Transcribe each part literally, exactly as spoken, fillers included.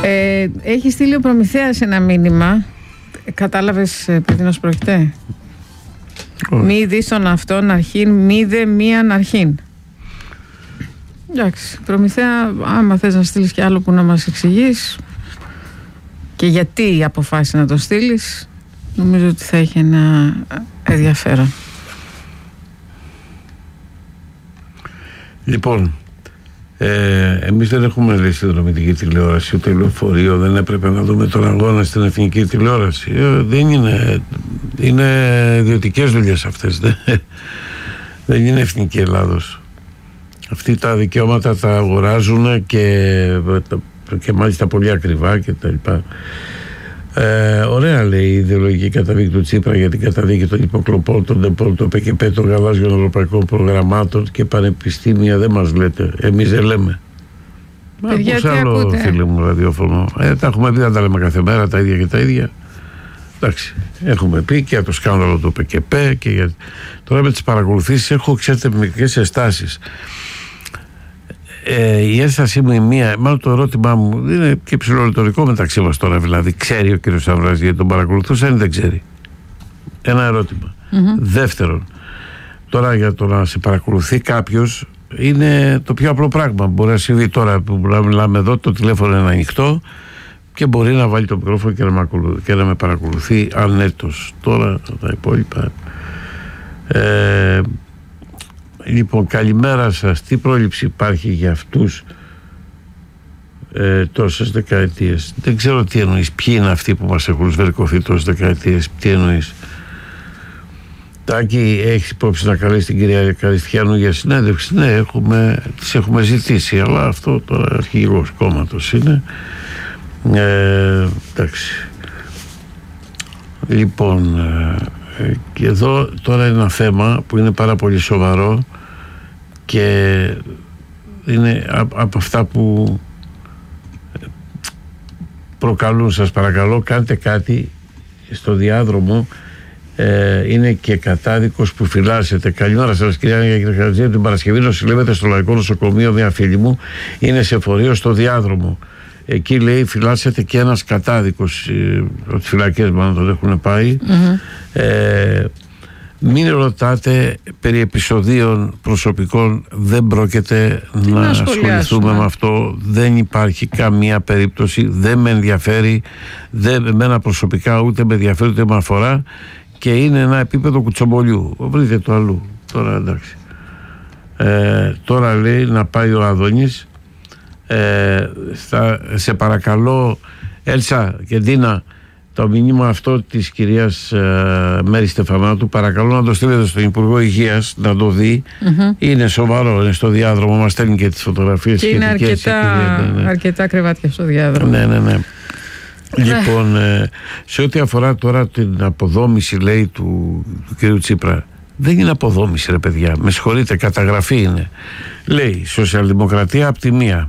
Ε, έχει στείλει ο Προμηθέας ένα μήνυμα. Κατάλαβες περί τίνος πρόκειται? Μη δεις τον αυτόν αρχήν, μη δε μίαν αρχήν. Εντάξει, Προμηθέα, άμα θες να στείλεις κι άλλο που να μας εξηγείς και γιατί αποφάσισες να το στείλεις, νομίζω ότι θα έχει ένα ενδιαφέρον. Λοιπόν, ε, εμείς δεν έχουμε δει συνδρομητική τηλεόραση, ούτε λεωφορείο, δεν έπρεπε να δούμε τον αγώνα στην εθνική τηλεόραση. Ε, δεν είναι, είναι ιδιωτικές δουλειές αυτές, δεν, δεν είναι εθνική Ελλάδος. Αυτοί τα δικαιώματα τα αγοράζουν και, και μάλιστα πολύ ακριβά και τα λοιπά. Ε, ωραία λέει η ιδεολογική καταδίκη του Τσίπρα για την καταδίκη των υποκλοπών, των ΔΕΠΟΛ, των ΠΚΠ, των γαλάζιων ευρωπαϊκών προγραμμάτων και πανεπιστήμια. Δεν μας λέτε, εμείς δεν λέμε. Παιδιά, τι άλλο ακούτε? Φίλε μου ραδιόφωνο, ε, τα έχουμε πει, δεν τα λέμε κάθε μέρα τα ίδια και τα ίδια. Εντάξει, έχουμε πει και για το σκάνδαλο του ΠΚΠ και για... Τώρα με τις παρακολουθήσεις έχω, ξέρετε, μικρές ενστάσεις. Ε, η ένστασή μου η μία, μάλλον το ερώτημά μου είναι και ψηλορητορικό μεταξύ μας τώρα, δηλαδή ξέρει ο κύριος Σαββράς γιατί τον παρακολουθούσα ή δεν ξέρει? Ένα ερώτημα. Mm-hmm. Δεύτερον, τώρα για το να σε παρακολουθεί κάποιος είναι το πιο απλό πράγμα. Μπορεί να συμβεί τώρα που να μιλάμε εδώ, το τηλέφωνο είναι ανοιχτό και μπορεί να βάλει το μικρόφωνο και να με, και να με παρακολουθεί ανέτος. Τώρα τα υπόλοιπα. Ε, Λοιπόν, καλημέρα σας. Τι πρόληψη υπάρχει για αυτούς ε, τόσες δεκαετίες? Δεν ξέρω τι εννοείς. Ποιοι είναι αυτοί που μας έχουν σβερκωθεί τόσες δεκαετίες? Τι εννοείς? Τάκη, έχεις υπόψη να καλέσει την κυρία Καριστιανού για συνέντευξη? Ναι, έχουμε, τις έχουμε ζητήσει, αλλά αυτό τώρα αρχηγός κόμματος είναι. Ε, εντάξει. Λοιπόν, ε, και εδώ τώρα είναι ένα θέμα που είναι πάρα πολύ σοβαρό και είναι από αυτά που προκαλούν. Σας παρακαλώ, κάντε κάτι στο διάδρομο. Ε, είναι και κατάδικος που φυλάσσεται. Καλημέρα σας κυρία Αγγελική. Την Παρασκευή νοσηλεύεται στο Λαϊκό Νοσοκομείο μια φίλη μου, είναι σε φορείο στο διάδρομο. Εκεί λέει φυλάσσεται και ένας κατάδικος, ε, τις φυλακές μάλλον τον έχουν πάει. Mm-hmm. ε, Μην ρωτάτε περί επεισοδίων προσωπικών, δεν πρόκειται Τι να, να ασχοληθούμε με αυτό. Δεν υπάρχει καμία περίπτωση, δεν με ενδιαφέρει, δεν εμένα προσωπικά ούτε με ενδιαφέρει ούτε με αφορά και είναι ένα επίπεδο κουτσομπολιού. Βρείτε το αλλού. Τώρα εντάξει. Ε, τώρα λέει να πάει ο Αδόνης. Ε, στα, σε παρακαλώ Έλσα και Ντίνα, το μήνυμα αυτό της κυρίας ε, Μέρη Στεφανάτου παρακαλώ να το στείλετε στον Υπουργό Υγείας να το δει. Mm-hmm. Είναι σοβαρό, είναι στο διάδρομο, μας στέλνει και τις φωτογραφίες και είναι αρκετά, ναι, ναι. αρκετά κρεβάτια στο διάδρομο. Ναι, ναι, ναι. Λοιπόν, ε, σε ό,τι αφορά τώρα την αποδόμηση λέει του, του κυρίου Τσίπρα, δεν είναι αποδόμηση ρε παιδιά, με συγχωρείτε, καταγραφή είναι. Λέει σοσιαλδημοκρατία απ' τη μία,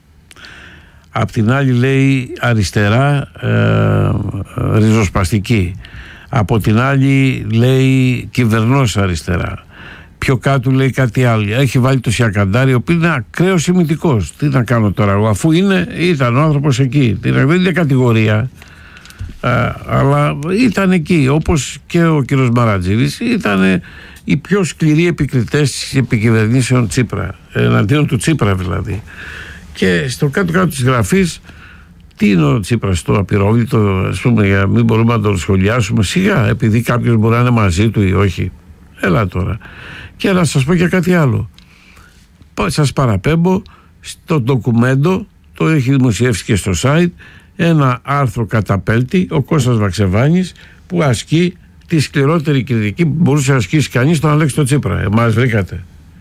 απ' την άλλη λέει αριστερά ε, ριζοσπαστική, από την άλλη λέει κυβερνός αριστερά, πιο κάτω λέει κάτι άλλο, έχει βάλει το Σιακαντάρι ο οποίος είναι ακραίος ημιτικός. Τι να κάνω τώρα εγώ, αφού είναι, ήταν ο άνθρωπος εκεί, δεν είναι κατηγορία, ε, αλλά ήταν εκεί όπως και ο κύριος Μαρατζίδης, ήταν οι πιο σκληροί επικριτές της επικυβερνήσεων Τσίπρα, εναντίον του Τσίπρα δηλαδή. Και στο κάτω-κάτω της γραφής, τι είναι ο Τσίπρας το απειρόβλητο, ας πούμε, για μην μπορούμε να τον σχολιάσουμε, σιγά, επειδή κάποιος μπορεί να είναι μαζί του ή όχι. Έλα τώρα. Και να σας πω και κάτι άλλο. Σας παραπέμπω στο ντοκουμέντο, το έχει δημοσιεύσει και στο site, ένα άρθρο καταπέλτη, ο Κώστας Βαξεβάνης, που ασκεί τη σκληρότερη κριτική που μπορούσε να ασκήσει κανείς τον Αλέξη τον Τσίπρα. Εμάς βρήκατε.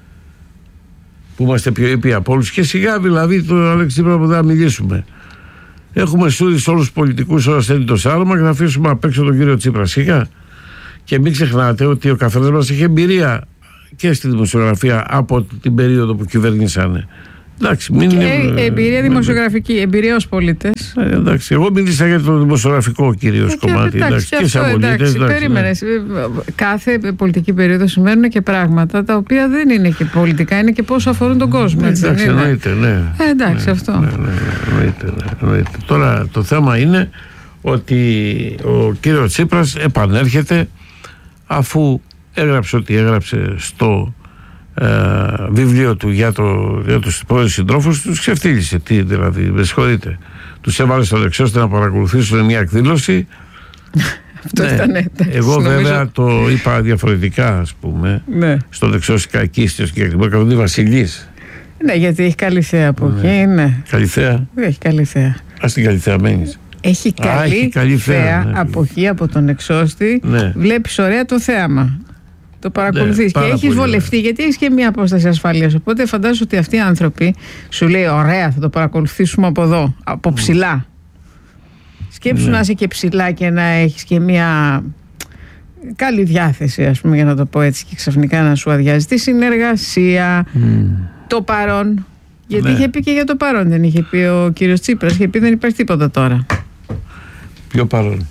Που είμαστε πιο ήπιοι από όλους και σιγά δηλαδή τον Αλέξη Τσίπρα που δεν θα μιλήσουμε. Έχουμε σούδει σε όλους τους πολιτικούς όλα στέλνει το σάρωμα και θα αφήσουμε απ' έξω τον κύριο Τσίπρα. Σιγά. Και μην ξεχνάτε ότι ο καθένας μας έχει εμπειρία και στη δημοσιογραφία από την περίοδο που κυβερνήσανε. Εντάξει, μην και είναι... εμπειρία δημοσιογραφική, εμπειρία ως πολίτες. Ε, εντάξει, εγώ μίλησα για το δημοσιογραφικό κυρίως ε, κομμάτι. Και, εντάξει, και σαν πολίτες. Περίμενες. Ναι. Κάθε πολιτική περίοδο συμβαίνουν και πράγματα τα οποία δεν είναι και πολιτικά, είναι και πόσο αφορούν τον κόσμο. Ε, εντάξει, εννοείται, ναι. Ε, εντάξει, ναι, αυτό. Ναι, ναι, ναι, εννοείται, ναι, εννοείται. Τώρα το θέμα είναι ότι ο κύριος Τσίπρας επανέρχεται αφού έγραψε ό,τι έγραψε στο ε, βιβλίο του για, το, για τους πρώην συντρόφους, τους ξεφτύλισε. Τι δηλαδή, με συγχωρείτε. Τους έβαλε στο δεξιό ώστε να παρακολουθήσουν μια εκδήλωση. Αυτό ναι. ήταν εντάξει, Εγώ νομίζω... βέβαια το είπα διαφορετικά, ας πούμε, ναι. στο δεξιό εκεί, στο συγκεκριμένο καθότι Βασιλής. Ναι, γιατί έχει καλή θέα από ναι. εκεί, ναι. Καλή θέα. Έχει καλή θέα. Ας την καλή θέα μένεις. Έχει καλή, Α, έχει καλή θέα, θέα ναι. από εκεί, από τον εξώστη. Ναι. Βλέπεις ωραία το θέαμα. Το παρακολουθείς ναι, και έχεις βολευτεί, γιατί έχεις και μια απόσταση ασφαλείας. Οπότε φαντάζομαι ότι αυτοί οι άνθρωποι σου λέει: ωραία, θα το παρακολουθήσουμε από εδώ, από ψηλά. Σκέψου ναι. να είσαι και ψηλά και να έχεις και μια καλή διάθεση, ας πούμε, για να το πω έτσι, και ξαφνικά να σου αδειάζει τη συνεργασία, mm. το παρόν. Γιατί ναι. είχε πει και για το παρόν, δεν είχε πει ο κύριος Τσίπρας, είχε πει δεν υπάρχει τίποτα τώρα. Ποιο παρόν?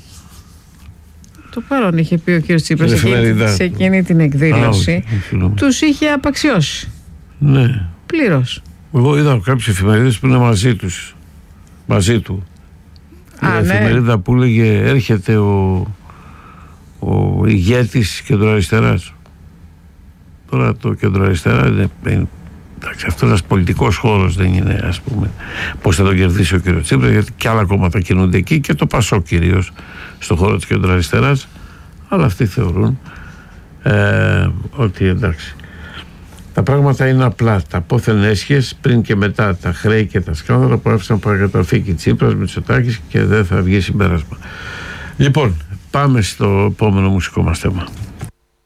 Το παρόν είχε πει ο κύριος Τσίπρας σε εκείνη, σε εκείνη την εκδήλωση. Α, τους είχε απαξιώσει. Ναι. Πλήρως. Εγώ είδα κάποιες εφημερίδες που είναι μαζί τους. Μαζί του. Α, η ναι. εφημερίδα που έλεγε έρχεται ο, ο ηγέτης κεντροαριστεράς. Τώρα το κεντροαριστερά είναι, είναι εντάξει, αυτό ένας πολιτικός χώρος δεν είναι, ας πούμε, πώς θα τον κερδίσει ο κ. Τσίπρας, γιατί και άλλα κόμματα κινούνται εκεί και το ΠΑΣΟΚ κυρίως στον χώρο της κεντροαριστεράς, αλλά αυτοί θεωρούν ε, ότι εντάξει, τα πράγματα είναι απλά. Τα πόθεν έσχες πριν και μετά, τα χρέη και τα σκάνδαλα που άφησαν παρακαταθήκη Τσίπρας, Μητσοτάκης και δεν θα βγει συμπέρασμα. Λοιπόν, πάμε στο επόμενο μουσικό μας θέμα.